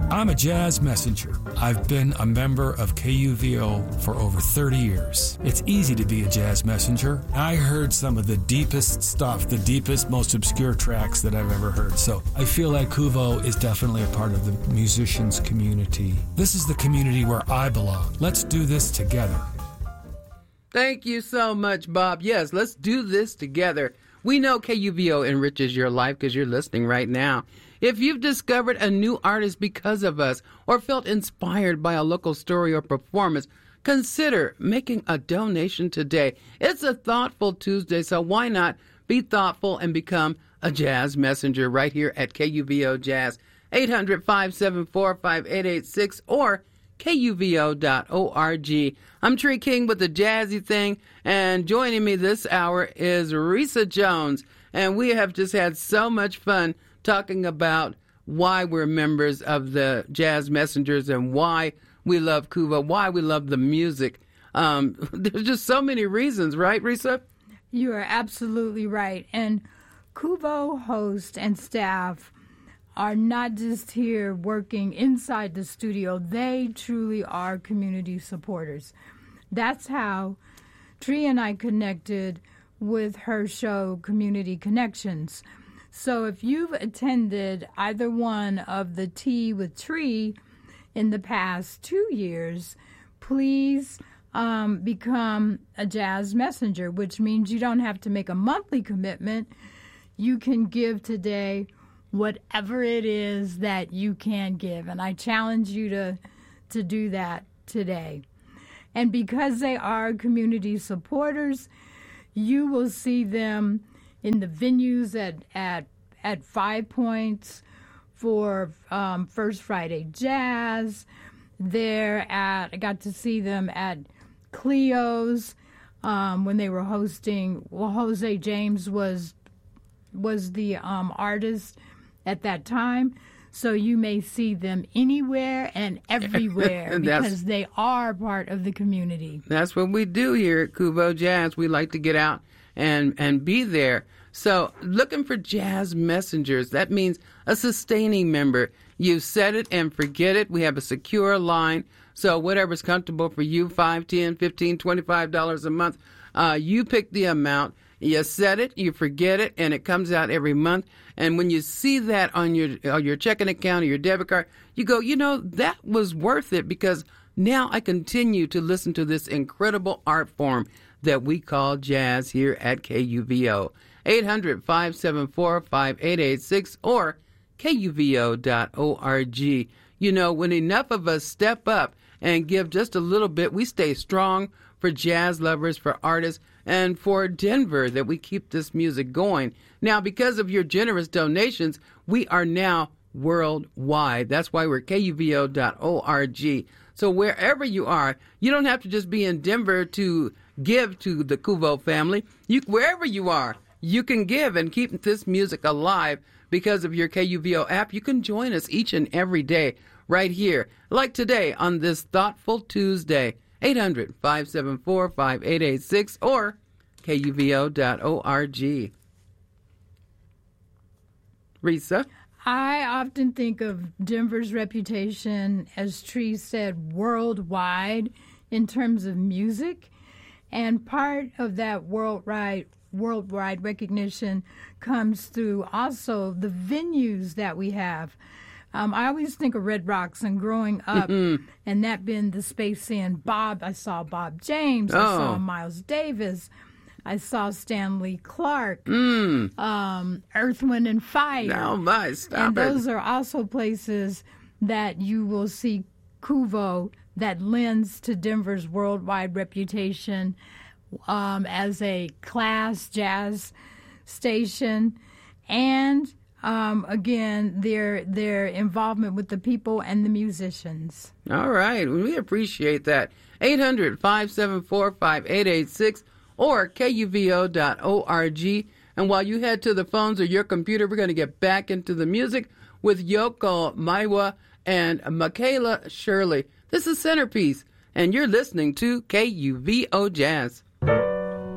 I'm a jazz messenger. I've been a member of KUVO for over 30 years. It's easy to be a jazz messenger. I heard some of the deepest stuff, the deepest, most obscure tracks that I've ever heard. So I feel like KUVO is definitely a part of the musicians community. This is the community where I belong. Let's do this together. Thank you so much, Bob. Yes, let's do this together. We know KUVO enriches your life because you're listening right now. If you've discovered a new artist because of us or felt inspired by a local story or performance, consider making a donation today. It's a Thoughtful Tuesday, so why not be thoughtful and become a jazz messenger right here at KUVO Jazz. 800-574-5886 or KUVO.org. I'm Tree King with the Jazzy Thing, and joining me this hour is Risa Jones, and we have just had so much fun talking about why we're members of the Jazz Messengers and why we love KUVO, why we love the music. There's just so many reasons, right, Risa? You are absolutely right. And KUVO host and staff are not just here working inside the studio. They truly are community supporters. That's how Tree and I connected with her show, Community Connections. So if you've attended either one of the Tea with Tree in the past 2 years, please become a jazz messenger, which means you don't have to make a monthly commitment. You can give today whatever it is that you can give. And I challenge you to do that today. And because they are community supporters, you will see them in the venues at 5 Points for First Friday Jazz. I got to see them at Cleo's when they were hosting. Well, Jose James was the artist at that time. So you may see them anywhere and everywhere because they are part of the community. That's what we do here at KUVO Jazz. We like to get out and be there. So looking for jazz messengers, that means a sustaining member. You set it and forget it. We have a secure line. So whatever's comfortable for you, $5, $10, $15, $25 a month, you pick the amount. You set it, you forget it, and it comes out every month. And when you see that on your checking account or your debit card, you go, that was worth it because now I continue to listen to this incredible art form that we call jazz here at KUVO. 800-574-5886 or KUVO.org. When enough of us step up and give just a little bit, we stay strong for jazz lovers, for artists, and for Denver, that we keep this music going. Now, because of your generous donations, we are now worldwide. That's why we're KUVO.org. So wherever you are, you don't have to just be in Denver to give to the KUVO family. Wherever you are, you can give and keep this music alive because of your KUVO app. You can join us each and every day right here, like today on this Thoughtful Tuesday. 800-574-5886 or KUVO.org. Risa? I often think of Denver's reputation, as Tree said, worldwide in terms of music. And part of that worldwide recognition comes through also the venues that we have. I always think of Red Rocks and growing up, and that being the space seeing I saw Bob James, I saw Miles Davis, I saw Stanley Clark, Earth, Wind and Fire. No, stop and those are also places that you will see KUVO that lends to Denver's worldwide reputation as a class jazz station, and again, their involvement with the people and the musicians. All right. We appreciate that. 800-574-5886 or KUVO.org. And while you head to the phones or your computer, we're going to get back into the music with Yoko Maiwa and Michaela Shirley. This is Centerpiece, and you're listening to KUVO Jazz.